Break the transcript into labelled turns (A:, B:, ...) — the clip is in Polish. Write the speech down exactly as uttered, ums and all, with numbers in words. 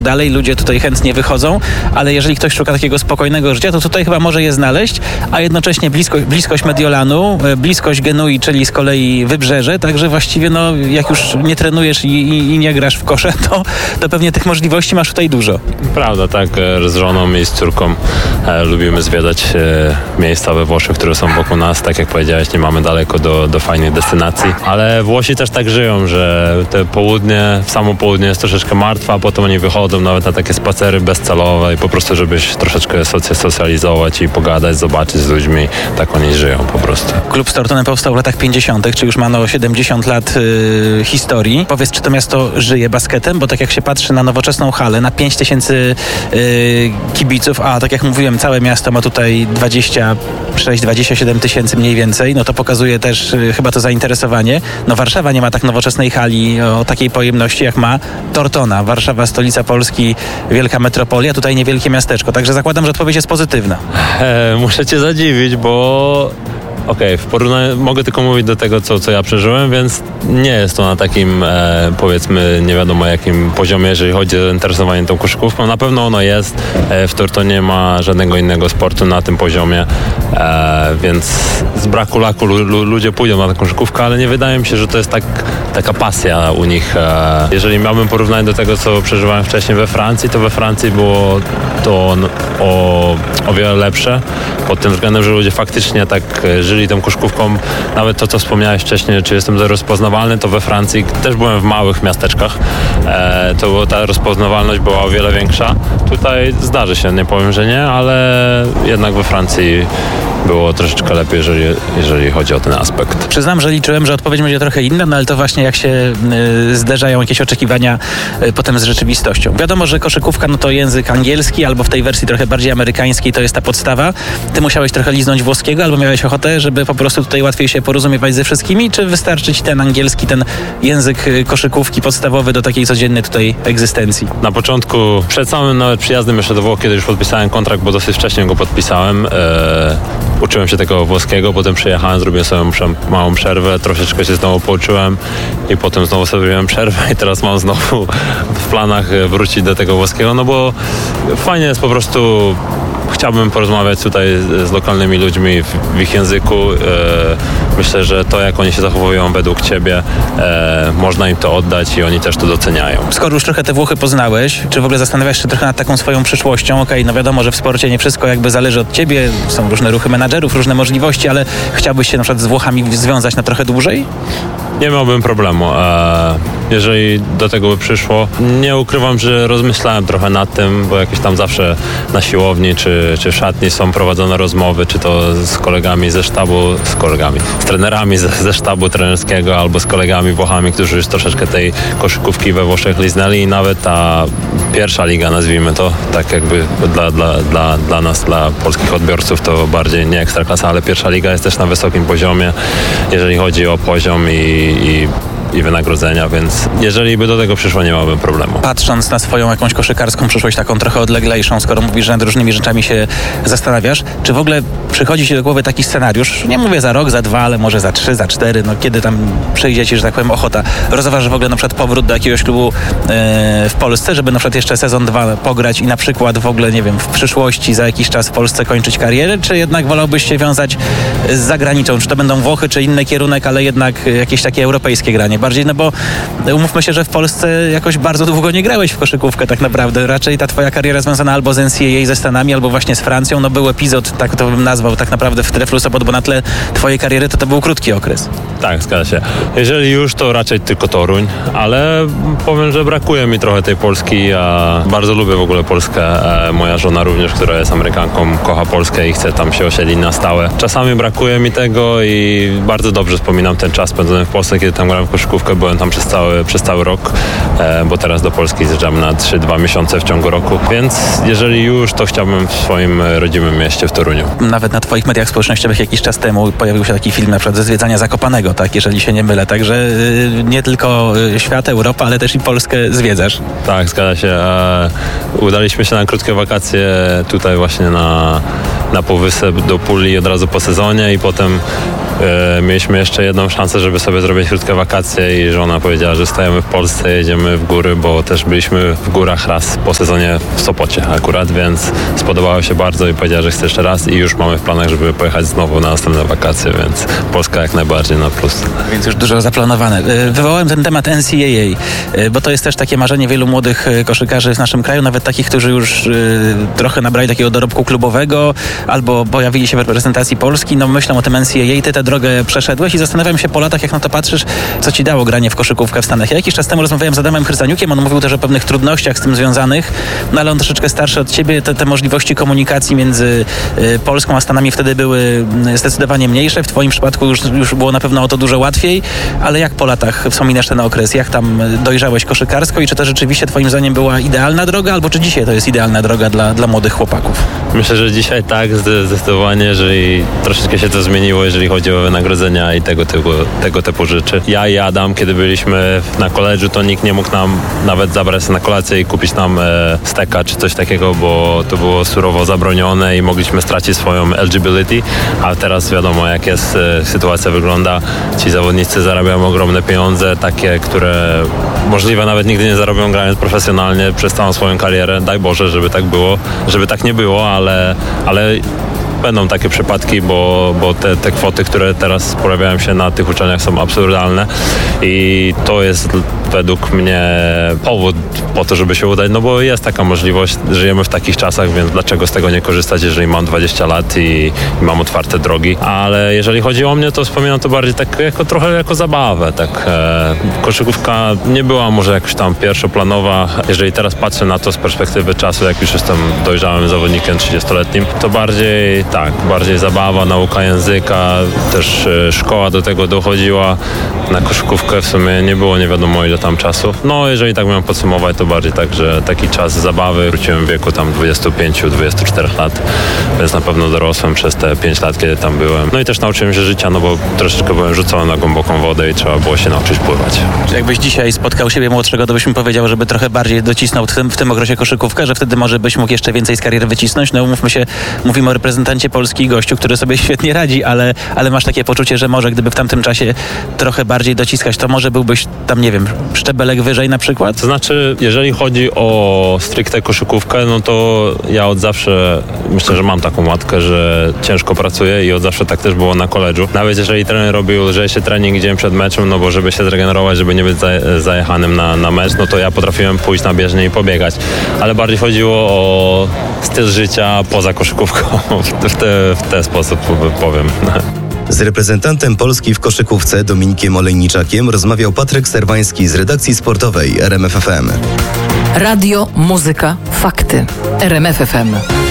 A: Dalej ludzie tutaj chętnie wychodzą, ale jeżeli ktoś szuka takiego spokojnego życia, to tutaj chyba może je znaleźć, a jednocześnie blisko, bliskość Mediolanu, bliskość Genui, czyli z kolei Wybrzeże, także właściwie no, jak już nie trenujesz i, i, i nie grasz w kosze, to, to pewnie tych możliwości masz tutaj dużo.
B: Prawda, tak, z żoną i z córką e, lubimy zwiedzać e, miejsca we Włoszech, które są wokół nas, tak jak powiedziałeś, nie mamy daleko do, do fajnych destynacji, ale Włosi też tak żyją, że te południe, samo południe jest troszeczkę martwe, a potem oni wychodzą nawet na takie spacery bezcelowe i po prostu, żebyś troszeczkę socja socjalizować i pogadać, zobaczyć z ludźmi. Tak oni żyją po prostu.
A: Klub Stortone powstał w latach pięćdziesiątych, czy już ma no siedemdziesiąt lat yy, historii. Powiedz, czy to miasto żyje basketem? Bo tak jak się patrzy na nowoczesną halę, na pięć tysięcy yy, kibiców, a tak jak mówiłem, całe miasto ma tutaj dwadzieścia sześć dwadzieścia siedem tysięcy mniej więcej, no to pokazuje też yy, chyba to zainteresowanie. No Warszawa nie ma tak nowoczesnej hali o takiej pojemności, jak ma Tortona. Warszawa, stolica Polski, wielka metropolia, tutaj niewielkie miasteczko. Także zakładam, że odpowiedź jest pozytywna.
B: E, muszę cię zadziwić, bo okej, w porównaniu mogę tylko mówić do tego, co, co ja przeżyłem, więc nie jest to na takim, e, powiedzmy, nie wiadomo jakim poziomie, jeżeli chodzi o zainteresowanie tą koszykówką. Na pewno ono jest. E, w Tortonie nie ma żadnego innego sportu na tym poziomie, e, więc z braku laku lu, lu, ludzie pójdą na tę koszykówkę, ale nie wydaje mi się, że to jest tak, taka pasja u nich. E, jeżeli miałbym porównać do tego, co przeżywałem wcześniej we Francji, to we Francji było to no, o, o wiele lepsze, pod tym względem, że ludzie faktycznie tak żyli tą koszykówką. Nawet to, co wspomniałeś wcześniej, czy jestem rozpoznawalny, to we Francji też byłem w małych miasteczkach. E, to było, ta rozpoznawalność była o wiele większa. Tutaj zdarzy się, nie powiem, że nie, ale jednak we Francji było troszeczkę lepiej, jeżeli, jeżeli chodzi o ten aspekt.
A: Przyznam, że liczyłem, że odpowiedź będzie trochę inna, no ale to właśnie jak się y, zderzają jakieś oczekiwania y, potem z rzeczywistością. Wiadomo, że koszykówka no to język angielski, albo w tej wersji trochę bardziej amerykańskiej to jest ta podstawa. Ty musiałeś trochę liznąć włoskiego, albo miałeś ochotę, żeby po prostu tutaj łatwiej się porozumiewać ze wszystkimi, czy wystarczy ci ten angielski, ten język koszykówki podstawowy do takiej codziennej tutaj egzystencji?
B: Na początku, przed samym nawet przyjazdem jeszcze do Włoch, kiedy już podpisałem kontrakt, bo dosyć wcześnie go podpisałem, e, uczyłem się tego włoskiego, potem przyjechałem, zrobiłem sobie małą przerwę, troszeczkę się znowu pouczyłem i potem znowu sobie zrobiłem przerwę i teraz mam znowu w planach wrócić do tego włoskiego, no bo fajnie jest po prostu. Chciałbym porozmawiać tutaj z lokalnymi ludźmi w, w ich języku. E, myślę, że to, jak oni się zachowują według ciebie, e, można im to oddać i oni też to doceniają.
A: Skoro już trochę te Włochy poznałeś, czy w ogóle zastanawiasz się trochę nad taką swoją przyszłością? Okej, okay, no wiadomo, że w sporcie nie wszystko jakby zależy od ciebie, są różne ruchy menadżerów, różne możliwości, ale chciałbyś się na przykład z Włochami związać na trochę dłużej?
B: Nie miałbym problemu, e, jeżeli do tego by przyszło. Nie ukrywam, że rozmyślałem trochę nad tym, bo jakieś tam zawsze na siłowni czy, czy w szatni są prowadzone rozmowy, czy to z kolegami ze sztabu, z kolegami, z trenerami ze, ze sztabu trenerskiego albo z kolegami Włochami, którzy już troszeczkę tej koszykówki we Włoszech liznęli i nawet ta pierwsza liga, nazwijmy to, tak jakby dla, dla, dla, dla nas, dla polskich odbiorców to bardziej nie ekstraklasa, ale pierwsza liga jest też na wysokim poziomie, jeżeli chodzi o poziom i i, i wynagrodzenia, więc jeżeli by do tego przyszło, nie miałbym problemu.
A: Patrząc na swoją jakąś koszykarską przyszłość, taką trochę odleglejszą, skoro mówisz, że nad różnymi rzeczami się zastanawiasz, czy w ogóle przychodzi ci do głowy taki scenariusz, nie mówię za rok, za dwa, ale może za trzy, za cztery, no kiedy tam przyjdzie ci, że tak powiem, ochota, rozważasz w ogóle na przykład powrót do jakiegoś klubu e, w Polsce, żeby na przykład jeszcze sezon dwa pograć i na przykład w ogóle, nie wiem, w przyszłości za jakiś czas w Polsce kończyć karierę, czy jednak wolałbyś się wiązać z zagranicą, czy to będą Włochy, czy inny kierunek, ale jednak jakieś takie europejskie granie bardziej, no bo umówmy się, że w Polsce jakoś bardzo długo nie grałeś w koszykówkę tak naprawdę. Raczej ta twoja kariera związana albo z N C A A ze Stanami, albo właśnie z Francją. No był epizod, tak to bym nazwał tak naprawdę w Treflu Sopot, bo na tle twojej kariery to to był krótki okres.
B: Tak, zgadza się. Jeżeli już, to raczej tylko Toruń, ale powiem, że brakuje mi trochę tej Polski. Ja bardzo lubię w ogóle Polskę. Moja żona również, która jest Amerykanką, kocha Polskę i chce tam się osiedlić na stałe. Czasami brakuje mi tego i bardzo dobrze wspominam ten czas spędzony w Polsce, kiedy tam grałem w koszykówkę. Byłem tam przez cały, przez cały rok, bo teraz do Polski zjeżdżamy na trzy dwa miesiące w ciągu roku. Więc jeżeli już, to chciałbym w swoim rodzimym mieście, w Toruniu.
A: Nawet na twoich mediach społecznościowych jakiś czas temu pojawił się taki film na przykład ze zwiedzania Zakopanego, tak, jeżeli się nie mylę. Także yy, nie tylko świat, Europa, ale też i Polskę zwiedzasz.
B: Tak, zgadza się. E, udaliśmy się na krótkie wakacje tutaj właśnie na, na Półwysep do Puli od razu po sezonie i potem e, mieliśmy jeszcze jedną szansę, żeby sobie zrobić krótkie wakacje i żona powiedziała, że stajemy w Polsce, jedziemy w góry, bo też byliśmy w górach raz po sezonie w Sopocie akurat, więc spodobało się bardzo i powiedziała, że chce jeszcze raz i już mamy w planach, żeby pojechać znowu na następne wakacje, więc Polska jak najbardziej na plus.
A: Więc już dużo zaplanowane. Wywołałem ten temat N C A A, bo to jest też takie marzenie wielu młodych koszykarzy w naszym kraju, nawet takich, którzy już trochę nabrali takiego dorobku klubowego albo pojawili się w reprezentacji Polski, no myślą o tym N C A A, ty tę drogę przeszedłeś i zastanawiam się po latach, jak na to patrzysz, co ci dało granie w koszykówkę w Stanach. Ja jakiś czas temu rozmawiałem z Adamem Chryzaniukiem, on mówił też o pewnych trudnościach z tym związanych, no ale on troszeczkę starszy od ciebie, te, te możliwości komunikacji między y, Polską a Stanami wtedy były zdecydowanie mniejsze, w twoim przypadku już, już było na pewno o to dużo łatwiej, ale jak po latach wspominasz ten okres, jak tam dojrzałeś koszykarsko i czy to rzeczywiście twoim zdaniem była idealna droga, albo czy dzisiaj to jest idealna droga dla, dla młodych chłopaków?
B: Myślę, że dzisiaj tak, zdecydowanie, jeżeli troszeczkę się to zmieniło, jeżeli chodzi o wynagrodzenia i tego typu, tego typu rzeczy. Ja i Adam, kiedy byliśmy na koledżu, to nikt nie mógł nam nawet zabrać na kolację i kupić nam e, steka czy coś takiego, bo to było surowo zabronione i mogliśmy stracić swoją eligibility, a teraz wiadomo, jak jest e, sytuacja wygląda. Ci zawodnicy zarabiają ogromne pieniądze, takie, które możliwe nawet nigdy nie zarobią grając profesjonalnie przez całą swoją karierę. Daj Boże, żeby tak było, żeby tak nie było, ale, ale będą takie przypadki, bo, bo te, te kwoty, które teraz pojawiają się na tych uczelniach, są absurdalne i to jest według mnie powód po to, żeby się udać, no bo jest taka możliwość, żyjemy w takich czasach, więc dlaczego z tego nie korzystać, jeżeli mam dwadzieścia lat i, i mam otwarte drogi, ale jeżeli chodzi o mnie, to wspominam to bardziej tak jako, trochę jako zabawę, tak e, koszykówka nie była może jakoś tam pierwszoplanowa, jeżeli teraz patrzę na to z perspektywy czasu, jak już jestem dojrzałym zawodnikiem trzydziestoletnim, to bardziej tak, bardziej zabawa, nauka języka, też e, szkoła do tego dochodziła, na koszykówkę w sumie nie było nie wiadomo ile tam czasu. No jeżeli tak miałem podsumować, to bardziej tak, że taki czas zabawy, wróciłem w wieku tam dwudziestu pięciu do dwudziestu czterech lat, więc na pewno dorosłem przez te pięć lat, kiedy tam byłem. No i też nauczyłem się życia, no bo troszeczkę byłem rzucony na głęboką wodę i trzeba było się nauczyć pływać.
A: Czy jakbyś dzisiaj spotkał siebie młodszego, to byś mi powiedział, żeby trochę bardziej docisnął w tym, w tym okresie koszykówkę, że wtedy może byś mógł jeszcze więcej z kariery wycisnąć? No umówmy się, mówimy o reprezentancie Polski, gościu, który sobie świetnie radzi, ale, ale masz takie poczucie, że może gdyby w tamtym czasie trochę bardziej dociskać, to może byłbyś tam, nie wiem, szczebelek wyżej na przykład?
B: To znaczy, jeżeli chodzi o stricte koszykówkę, no to ja od zawsze myślę, że mam taką matkę, że ciężko pracuję i od zawsze tak też było na koledżu. Nawet jeżeli trener robił lżejszy trening dzień przed meczem, no bo żeby się zregenerować, żeby nie być zajechanym na, na mecz, no to ja potrafiłem pójść na bieżnię i pobiegać. Ale bardziej chodziło o styl życia poza koszykówką. W, te, w ten sposób powiem.
C: Z reprezentantem Polski w koszykówce Dominikiem Olejniczakiem rozmawiał Patryk Serwański z redakcji sportowej R M F F M.
D: Radio, muzyka, fakty. R M F F M.